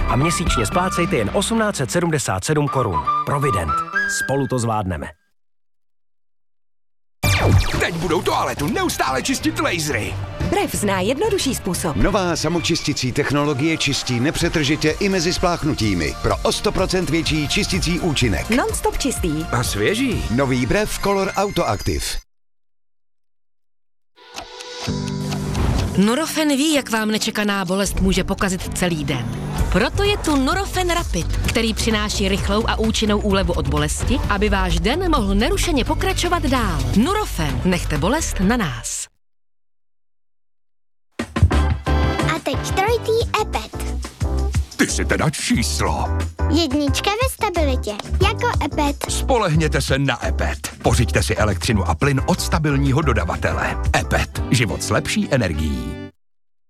a měsíčně splácejte jen 1877 korun. Provident. Spolu to zvládneme. Teď budou toaletu neustále čistit lasery. Brev zná jednodušší způsob. Nová samočisticí technologie čistí nepřetržitě i mezi spláchnutími. Pro o 100% větší čisticí účinek. Non-stop čistý. A svěží. Nový Brev Color Autoactive. Nurofen ví, jak vám nečekaná bolest může pokazit celý den. Proto je tu Nurofen Rapid, který přináší rychlou a účinnou úlevu od bolesti, aby váš den mohl nerušeně pokračovat dál. Nurofen, nechte bolest na nás. A teď trojitý EPET. Ty si teda číslo. Jednička ve stabilitě, jako EPET. Spolehněte se na EPET. Pořiďte si elektřinu a plyn od stabilního dodavatele. EPET. Život s lepší energií.